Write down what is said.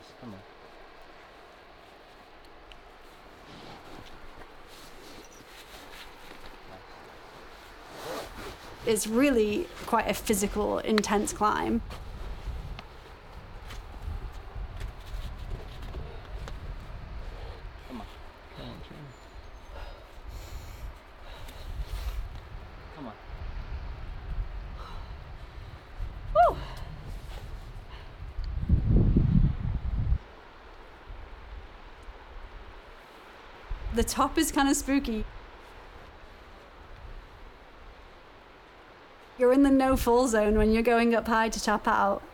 come on. It's really quite a physical, intense climb. Come on. Come on. Woo! The top is kind of spooky. You're in the no fall zone when you're going up high to top out.